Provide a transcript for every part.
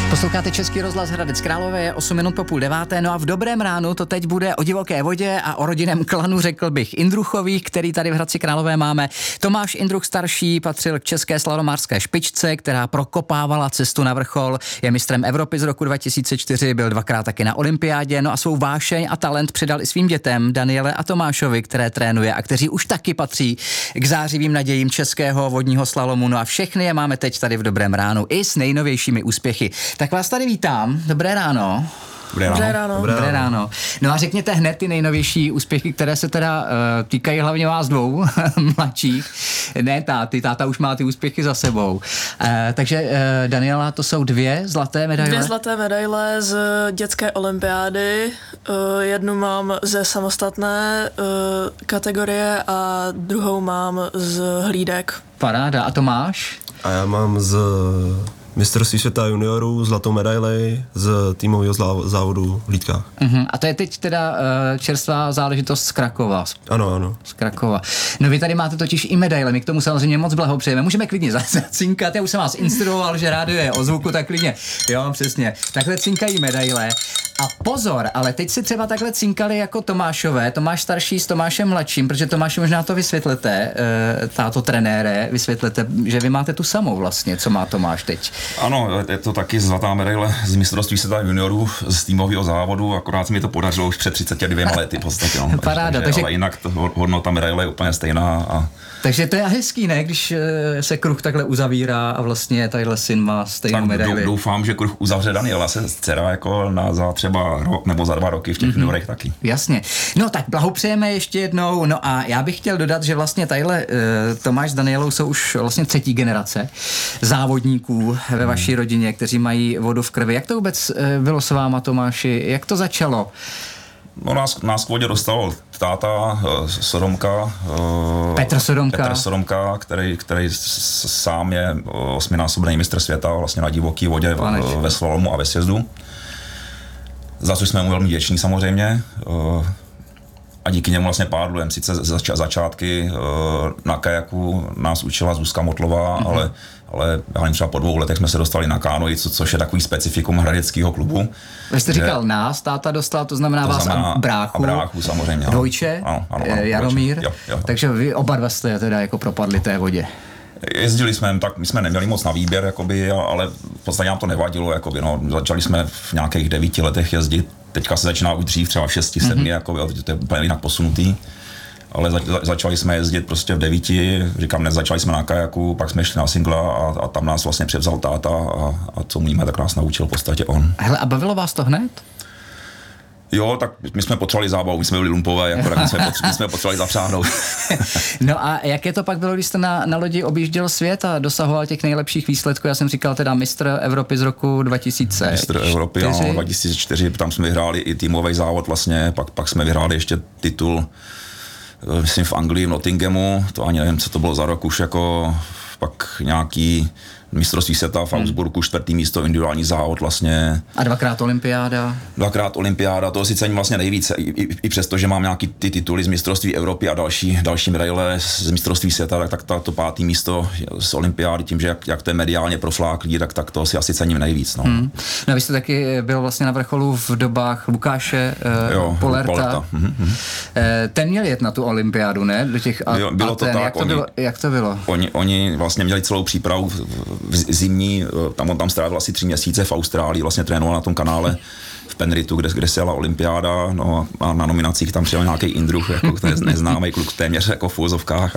Posloucháte Český rozhlas Hradec Králové, je 8 minut po 8:30, no a v dobrém ránu to teď bude o divoké vodě a o rodinném klanu, řekl bych, Indruchových, který tady v Hradci Králové máme. Tomáš Indruch starší patřil k české slalomářské špičce, která prokopávala cestu na vrchol, je mistrem Evropy z roku 2004, byl dvakrát taky na olympiádě, no a svou vášeň a talent předal i svým dětem Daniele a Tomášovi, které trénuje a kteří už taky patří k zářivým nadějím českého vodního slalomu. No a všechny je máme teď tady v dobrém ránu i s nejnovějšími úspěchy. Tak vás tady vítám. Dobré ráno. Dobré ráno. No a řekněte hned ty nejnovější úspěchy, které se teda týkají hlavně vás dvou mladších. Ne táty, táta už má ty úspěchy za sebou. Takže Daniela, to jsou 2 zlaté medaile? 2 zlaté medaile z dětské olympiády. Jednu mám ze samostatné kategorie a druhou mám z hlídek. Paráda. A Tomáš? A já mám z mistrovství světa juniorů zlatou medaili z týmového závodu v hlídkách. A to je teď teda čerstvá záležitost z Krakova. Ano. Z Krakova. No vy tady máte totiž i medaile, my k tomu samozřejmě moc blahopřejeme. Můžeme klidně zacinkat, já už jsem vás instruoval, že rádio je o zvuku, tak klidně. Jo, přesně. Takhle cinkají medaile. A pozor, ale teď si třeba takhle cinkali jako Tomášové, Tomáš starší s Tomášem mladším, protože Tomáši možná to vysvětlete, táto trenére, vysvětlete, že vy máte tu samou vlastně, co má Tomáš teď. Ano, je to taky zlatá medaile z mistrovství světa juniorů z týmového závodu, akorát se mi to podařilo už před 32 lety v podstatě. No. Paráda, takže ale jinak hodnota medaile je úplně stejná. Takže to je hezký, ne, když se kruh takhle uzavírá a vlastně tadyhle syn má stejnou medaili. Doufám, že kruh uzavře Daniela se dcera jako za třeba rok nebo za 2 roky v těch juniorech taky. Jasně. No tak blahopřejeme ještě jednou. No a já bych chtěl dodat, že vlastně tadyhle Tomáš s Danielou jsou už vlastně 3. generace závodníků ve vaší rodině, kteří mají vodu v krvi. Jak to vůbec bylo s váma, Tomáši? Jak to začalo? No nás k vodě dostal táta Sodomka. Petr Sodomka, který sám je 8násobný mistr světa vlastně na divoký vodě ve slalomu a ve sjezdu. Za což jsme mu velmi vděční samozřejmě. A díky němu vlastně pádlujeme. Sice začátky na kajaku nás učila Zuzka Motlová, ale já nevím, třeba po 2 letech jsme se dostali na kánoji, což je takový specifikum hradeckého klubu. Vy jste říkal nás, táta dostal, to znamená vás a bráchu. A bráchu samozřejmě. Dvojče, ano, Jaromír. Jo. Takže vy oba dva jste teda jako propadli té vodě. Jezdili jsme, tak my jsme neměli moc na výběr, jakoby, ale v podstatě nám to nevadilo. Jakoby, no. Začali jsme v nějakých 9 letech jezdit, teďka se začíná už dřív, třeba v 6, 7, jakoby, to je úplně jinak posunutý. Ale začali jsme jezdit prostě v 9, říkám, začali jsme na kajaku, pak jsme šli na singla a tam nás vlastně převzal táta a co umíme, tak nás naučil v podstatě on. Hele, a bavilo vás to hned? Jo, tak my jsme potřebovali zábavu, my jsme byli lumpové, jako tak my jsme potřebovali zapřáhnout. No a jaké to pak bylo, když jste na lodi objížděl svět a dosahoval těch nejlepších výsledků? Já jsem říkal teda mistr Evropy z roku 2000. Mistr Evropy, 2004, tam jsme vyhráli i týmový závod vlastně, pak jsme vyhráli ještě titul, myslím v Anglii, v Nottinghamu, to ani nevím, co to bylo za rok už, jako pak nějaký mistrovství světa v Augsburgu, 4. místo, individuální závod vlastně. A 2x olympiáda? 2x olympiáda, to si cením vlastně nejvíce, i přesto, že mám nějaký ty tituly z mistrovství Evropy a další medaile z mistrovství světa, tak to 5. místo z olympiády, tím, že jak to je mediálně profláklý, tak to si asi cením nejvíc. No. No vy jste taky byl vlastně na vrcholu v dobách Lukáše Polerta. Ten měl jet na tu olympiádu, ne? Do těch bylo to tak. Jak to bylo? Oni vlastně měli celou přípravu zimní, on tam strávil asi 3 měsíce v Austrálii, vlastně trénoval na tom kanále v Penrithu, kde se jela olympiáda, no a na nominacích tam přijel nějaký Indruch, jako neznámý kluk téměř jako v úvozovkách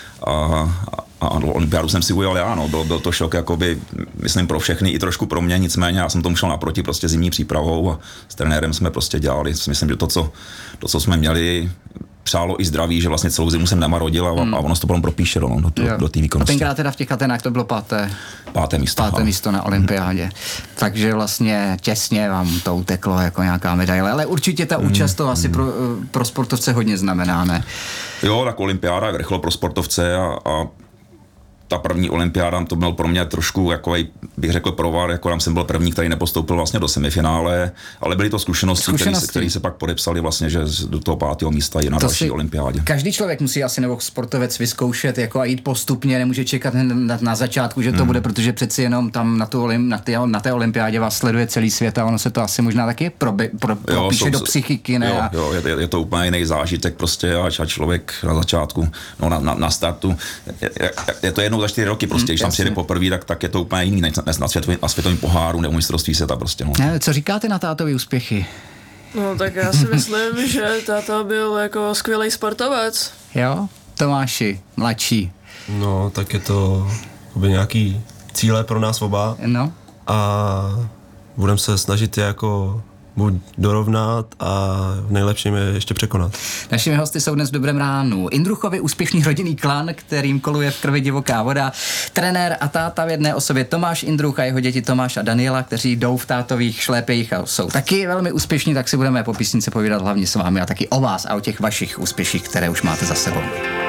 a olympiádu jsem si ujel já, no, byl to šok, jakoby, myslím pro všechny, i trošku pro mě, nicméně já jsem tomu šel naproti prostě zimní přípravou a s trenérem jsme prostě dělali, myslím, že to, co jsme měli, přálo i zdraví, že vlastně celou zimu jsem nemarodil a ono se to potom propíšelo do té výkonnosti. A tenkrát teda v těch Atenách to bylo páté místo na olympiádě. Takže vlastně těsně vám to uteklo jako nějaká medaile, ale určitě ta účast to asi pro sportovce hodně znamená, ne? Jo, tak olympiáda je vrchol pro sportovce a ta první olympiáda, to byl pro mě trošku takovej, bych řekl, provar, jako tam jsem byl první, který nepostoupil vlastně do semifinále, ale byly to zkušenosti. Které se pak podepsaly vlastně, že do toho 5. místa je na další olympiádě. Každý člověk musí asi nebo sportovec vyzkoušet jako a jít postupně, nemůže čekat na začátku, že to bude, protože přeci jenom tam na té olympiádě vás sleduje celý svět a ono se to asi možná taky propíše do psychiky, ne? Jo, je to úplně jiný zážitek prostě a člověk na začátku, no na startu, je to jednou za 4 roky prostě, když tam přijede poprvé, tak je to úplně jiný než na světovém poháru nebo mistrovství světa prostě, no. Co říkáte na tátovy úspěchy? No tak já si myslím, že táta byl jako skvělý sportovec. Jo? Tomáši, mladší. No, tak je to nějaký cíle pro nás oba. No. A budeme se snažit je jako buď dorovnat a v nejlepším je ještě překonat. Našimi hosty jsou dnes v Dobrém ránu Indruchovi úspěšný rodinný klan, kterým koluje v krvi divoká voda, trenér a táta v jedné osobě Tomáš Indruch a jeho děti Tomáš a Daniela, kteří jdou v tátových šlépejích a jsou taky velmi úspěšní, tak si budeme po písničce povídat hlavně s vámi a taky o vás a o těch vašich úspěších, které už máte za sebou.